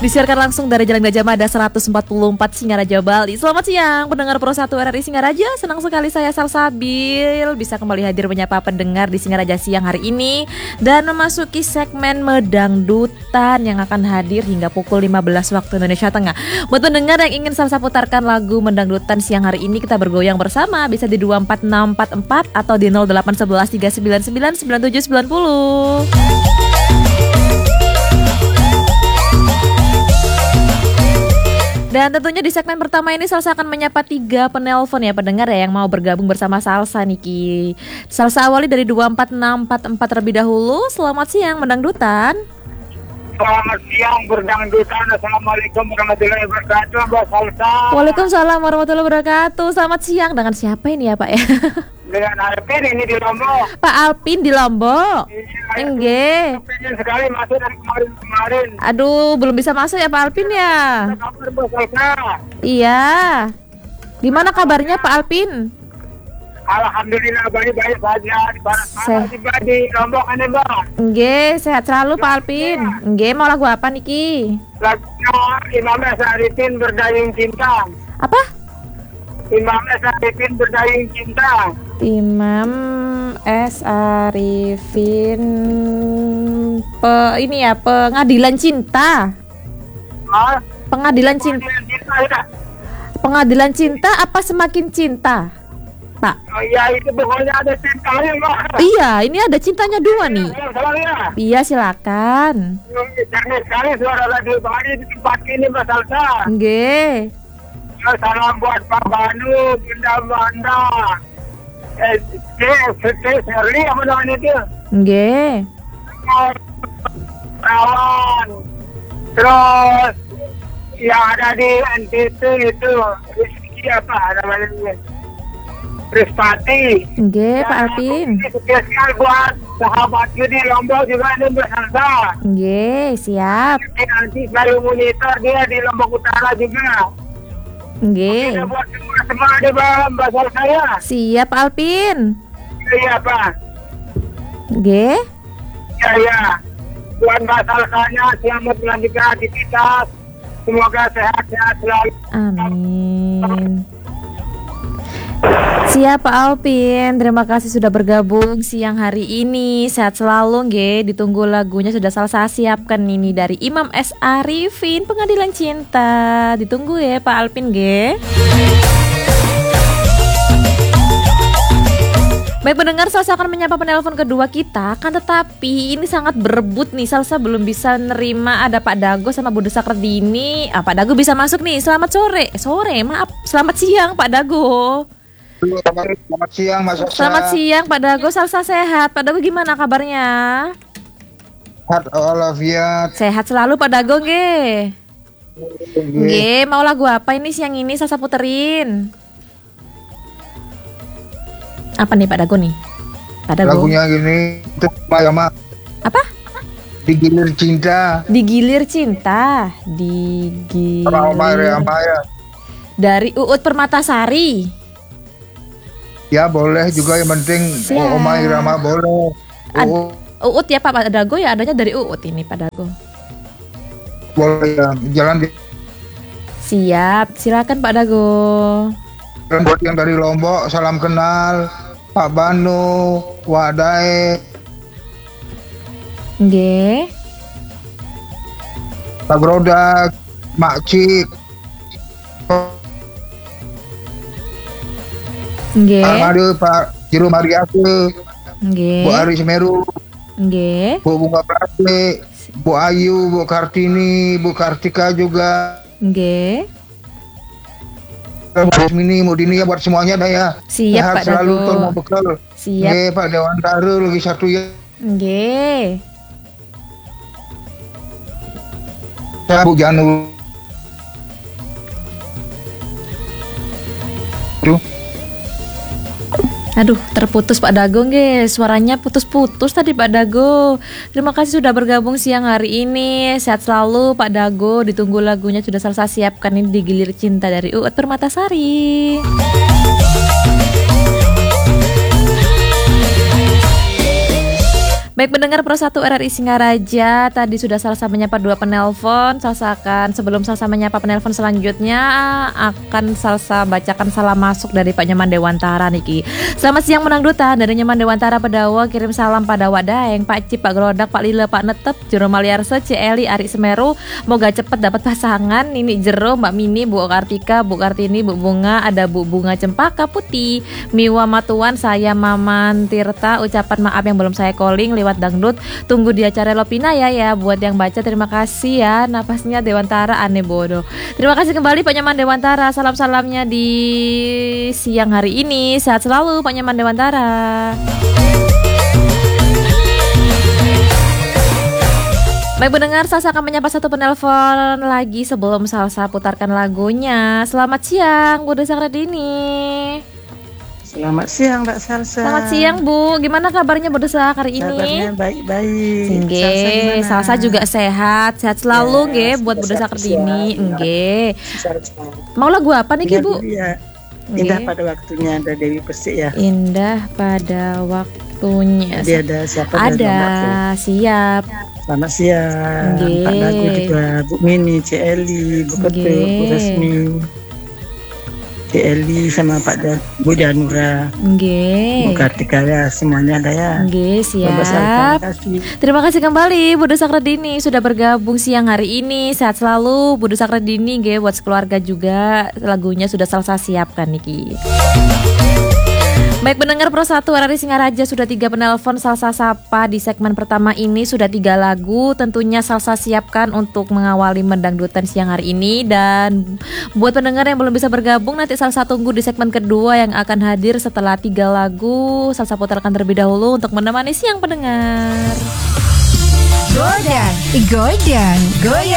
Disiarkan langsung dari Jalan Gajah Mada 144 Singaraja, Bali. Selamat siang pendengar Pro 1 RRI Singaraja. Senang sekali saya Salsabil bisa kembali hadir menyapa pendengar di Singaraja siang hari ini dan memasuki segmen Medangdutan yang akan hadir hingga pukul 15 waktu Indonesia Tengah. Buat pendengar yang ingin Salsa putarkan lagu Medangdutan siang hari ini, kita bergoyang bersama, bisa di 24644 atau di 0811 399 9790. Dan tentunya di segmen pertama ini Salsa akan menyapa 3 penelpon ya pendengar ya yang mau bergabung bersama Salsa Niki. Salsa awali dari 24644 terlebih dahulu. Selamat siang Medangdutan. Selamat siang Berdangdutan. Assalamualaikum warahmatullahi wabarakatuh Mbak Salsa. Waalaikumsalam warahmatullahi wabarakatuh. Selamat siang, dengan siapa ini ya Pak ya? Dengan Alpin ini di Lombok. Pak Alpin di Lombok. Enggak. Pengen sekali masuk dari kemarin. Aduh, belum bisa masuk ya Pak Alpin ya? Kabar Mbak Salsa. Iya. Gimana kabarnya Pak Alpin? Alhamdulillah baik-baik saja. Tiba di Lombok ini Mbak. Enggak, sehat selalu Pak Alpin. Enggak, mau lagu apa Niki? Lagunya Imam S. Arifin Berdayung Cinta. Apa? Imam S. Arifin Berdayung Cinta. Imam S. Arifin ini ya, Pengadilan Cinta. Hah? Pengadilan Cinta. Pengadilan Cinta apa Semakin Cinta, Pak? Oh iya, itu pokoknya ada cintanya Mbak. Iya, ini ada cintanya 2 nih. Salam ya. Iya, silakan. Jangan sekali suara radio Bali di tempat ini Mbak Salsa. Nggih. Salam buat Pak Banu, Bunda Banda. Shirley apa namanya itu? Nggih. Rawan. Terus yang ada di NTT itu Rizky apa namanya? Rispati. Nggih, Pak Alpin. Spesial buat sahabatku di Lombok juga ini bersalsa. Nggih, siap. Nanti baru monitor dia di Lombok Utara juga. Nggih. Kita buat semua ada Mbak Salsa ya. Siap Pak Alpin. Iya Pak. Nggih. Ya. Buat Mbak Salsanya selamat melanjutkan aktivitas. Semoga sehat-sehat selalu. Amin. Siap Pak Alpin, terima kasih sudah bergabung siang hari ini. Sehat selalu nggih. Ditunggu lagunya sudah Salsa siapkan ini dari Imam S. Arifin Pengadilan Cinta. Ditunggu ya Pak Alpin nggih. Baik pendengar, Salsa akan menyapa penelpon kedua kita. Kan tetapi ini sangat berebut nih. Salsa belum bisa nerima ada Pak Dago sama Bu Desa Kerdini. Pak Dago bisa masuk nih. Selamat sore. Maaf. Selamat siang Pak Dago. Selamat siang Mas Salsa. Selamat siang Pak Dago, Salsa sehat. Pak Dago gimana kabarnya? Sehat walafiat. Sehat selalu Pak Dago nggih. Nggih, mau lagu apa ini siang ini Salsa puterin? Apa nih Pak Dago nih? Pak Dago. Lagunya gini, itu Mayama. Apa? Digilir Cinta. Digilir Cinta. Digilir. Dari Uut Permatasari. Ya boleh juga, yang penting Oma Irama boleh. Uut ya Pak Dago ya, adanya dari Uut ini Pak Dago. Boleh ya, jalan di. Siap, silakan Pak Dago. Dan buat yang dari Lombok, salam kenal Pak Banu, Wadae, nggih. Pak Grodak, Mak Cik, nggih. Pak Madu, Pak Jiru Mariake, nggih. Bu Ari Semeru, nggih. Bu Bunga Prate, Bu Ayu, Bu Kartini, Bu Kartika juga. Nggih. Ini Mudini ya buat semuanya dah ya. Siap sehat Pak selalu Dago. tuh mau bekal. Siap. Nggih, Pak Dewan Taru lagi satu ya. Nggih. Bu Janu. Aduh, terputus Pak Dago nggih. Suaranya putus-putus tadi Pak Dago. Terima kasih sudah bergabung siang hari ini. Sehat selalu Pak Dago. Ditunggu lagunya sudah Salsa siapkan ini Digilir Cinta dari Uut Permatasari. Baik pendengar Pro 1 RRI Singaraja, tadi sudah Salsa menyapa 2 penelpon. Salsa akan sebelum Salsa menyapa penelpon selanjutnya akan Salsa bacakan salam masuk dari Pak Nyaman Dewantara niki. Selamat siang menangdutan dari Nyaman Dewantara Pedawa, kirim salam pada Wadaeng, Pak Cip, Pak Grodak, Pak Lila, Pak Netep, Jero Maliarse, Celi, Ari Semeru. Moga cepet dapat pasangan. Nini Jero, Mbak Mini, Bu Kartika, Bu Kartini, Bu Bunga, ada Bu Bunga Cempaka Putih, Miwa Matuan, saya Maman Tirta. Ucapan maaf yang belum saya calling lewat dangdut. Tunggu di acara Lopina ya. Buat yang baca terima kasih ya. Napasnya Dewantara aneh bodoh. Terima kasih kembali Pak Nyaman Dewantara. Salam-salamnya di siang hari ini. Sehat selalu Pak Nyaman Dewantara. Baik pendengar, Salsa akan menyapa satu penelpon lagi sebelum Salsa putarkan lagunya. Selamat siang Bu Desa Redini. Selamat siang Mbak Salsa. Selamat siang Bu, gimana kabarnya Bu Desa hari ini? Kabarnya baik-baik. Nggih, Salsa juga sehat selalu nggih buat Bu Desa Redini. Nggih. Mau lagu apa nih Bu? Ya. Indah pada waktunya ada Dewi Persik ya. Indah pada waktunya. Jadi ada siapa? Ada, siap. Selamat siang. Nggih. Pak Lagu juga Bu Mini, Celi, Bu Ketuk, Bu Resmi, Celi sama Bu Janura, Bu Kartika ya, semuanya ada ya. Nggih, siap. Terima kasih kembali Bu Desa Redini sudah bergabung siang hari ini. Sehat selalu Bu Desa Redini nggih, buat sekeluarga juga. Lagunya sudah Salsa siapkan niki. Baik pendengar Pro 1 RRI Singaraja, sudah 3 penelpon Salsa Sapa di segmen pertama ini, sudah 3 lagu tentunya Salsa siapkan untuk mengawali mendangdutan siang hari ini. Dan buat pendengar yang belum bisa bergabung, nanti Salsa tunggu di segmen kedua yang akan hadir setelah 3 lagu. Salsa putarkan terlebih dahulu untuk menemani siang pendengar. Goyang, goyang, goyang.